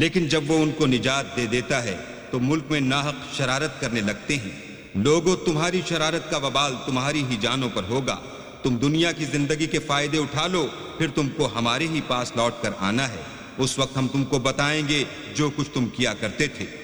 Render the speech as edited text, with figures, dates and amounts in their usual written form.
लेकिन जब वो उनको निजात दे देता है तो मुल्क में नाहक शरारत करने लगते हैं। लोगों, तुम्हारी शरारत का वबाल तुम्हारी ही जानों पर होगा। तुम दुनिया की जिंदगी के फायदे उठा लो, फिर तुमको हमारे ही पास लौट कर आना है। उस वक्त हम तुमको बताएंगे जो कुछ तुम किया करते थे।